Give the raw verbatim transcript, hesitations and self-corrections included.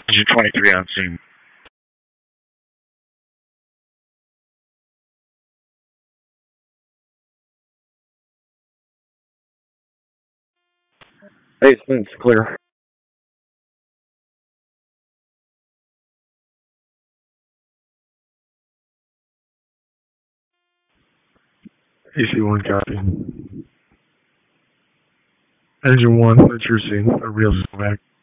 Engine twenty-three on scene. Basement's clear. E C one copy. Engine one, that's your scene. A real back.